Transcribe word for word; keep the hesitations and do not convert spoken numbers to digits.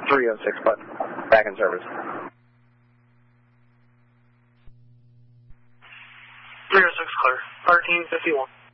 three oh six, but back in service. three oh six, clear. thirteen fifty-one.